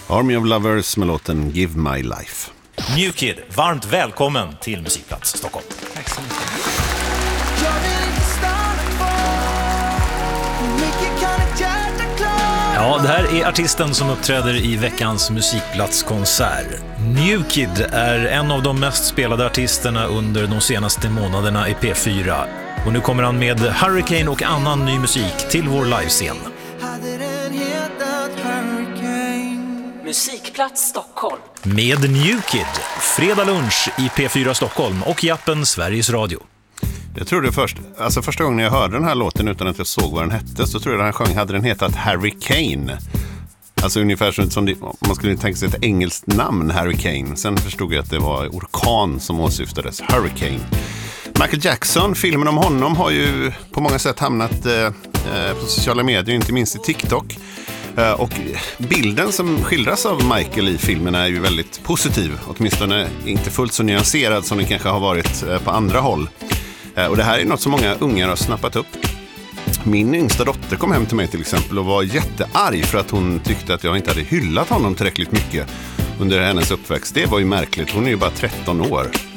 Army of Lovers med låten Give My Life. New Kid, varmt välkommen till Musikplats Stockholm. Tack så mycket. Ja, det här är artisten som uppträder i veckans musikplatskonsert. New Kid är en av de mest spelade artisterna under de senaste månaderna i P4. Och nu kommer han med Hurricane och annan ny musik till vår livescen. Musikplats Stockholm. Med New Kid, fredag lunch i P4 Stockholm och i appen Sveriges Radio. Jag trodde första gången jag hörde den här låten utan att jag såg vad den hette, så tror jag att han sjöng, hade den hetat Hurricane. Alltså ungefär som man skulle tänka sig ett engelskt namn, Hurricane. Sen förstod jag att det var orkan som åsyftades, Hurricane. Michael Jackson, filmen om honom har ju på många sätt hamnat på sociala medier, inte minst i TikTok. Och bilden som skildras av Michael i filmen är ju väldigt positiv, åtminstone inte fullt så nyanserad som den kanske har varit på andra håll. Och det här är något som många ungar har snappat upp. Min yngsta dotter kom hem till mig till exempel och var jättearg för att hon tyckte att jag inte hade hyllat honom tillräckligt mycket under hennes uppväxt. Det var ju märkligt, hon är ju bara 13 år.